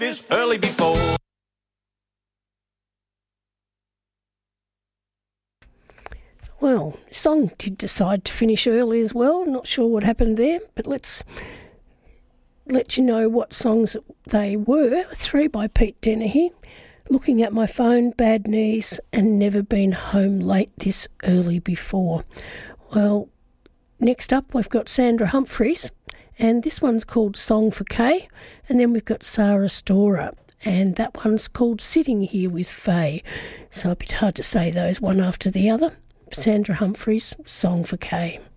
This early before. Well, the song did decide to finish early as well. Not sure what happened there, but let's let you know what songs they were. 3 by Pete Dennehy, Looking at My Phone, Bad Knees, and Never Been Home Late This Early Before. Well, next up we've got Sandra Humphreys, and this one's called Song for Kay, and then we've got Sarah Storer, and that one's called Sitting Here with Faye. So a bit hard to say those one after the other. Sandra Humphreys, Song for Kay.